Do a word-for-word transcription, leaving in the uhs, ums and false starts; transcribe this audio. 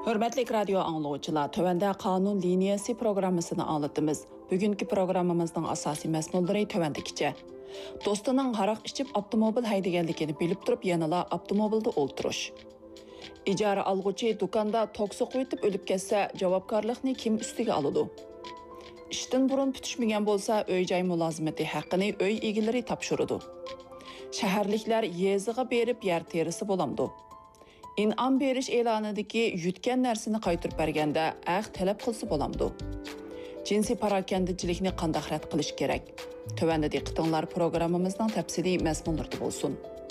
Hürmetlik radyo anlıqçılar, tövende kanun liniyası programmasını anlatımız. Bugünkü programımızın asasi mesnulları tövendekice. Dostunun haraq içip avtomobil haydigenlikini bilip durup yanıla avtomobilde olturuş. İcara alğıcı dükanda toksu qoyup ölüp kesse javobgarlıqni kim üstüge alıdı? İşten burun pütüşmegen bolsa öy-joy mulazimati haqqini öy egileri tapşırıdı. Şəhərliklər yeziga berip yer terisi bolamdı. İn'am beriş e'lanidagi yutgan narsani qaytirib berganda aq talab qilsa bo'lamdi. Jinsiy parakandichilikni qanday rad qilish kerak? Tövəndə diqqətinizlər proqramımızdan təfsili məzmunlarda olsun.